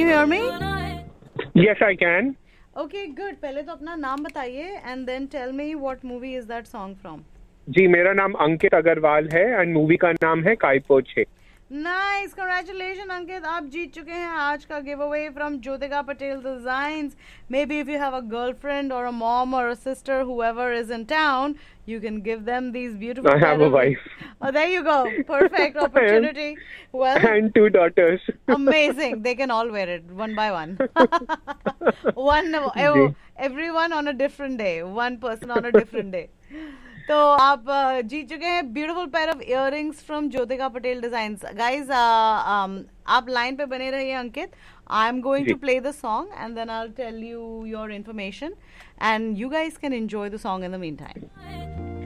you hear me? Yes, I can. Okay, good. पहले तो अपना नाम बताइए and then tell me what movie is that song from? जी, मेरा नाम अंकित अग्रवाल है एंड मूवी का नाम है काय पोछे. Nice, congratulations अंकित, आप जीत चुके हैं आज का give away from Jyotika Patel designs. Maybe if you have a girlfriend or a mom or a sister, whoever is in town, you can give them these beautiful. I have a wife. Oh, there you go. Perfect opportunity. Well, And 2 daughters. amazing. They can all wear it one by one. Everyone on a different day. One person on a different day. तो आप जीत चुके हैं beautiful pair of earrings from Jyotika Patel designs. Guys आप line पे बने रहिए अंकित. I am going to play the song and then I will tell you your information and you guys can enjoy the song in the mean time.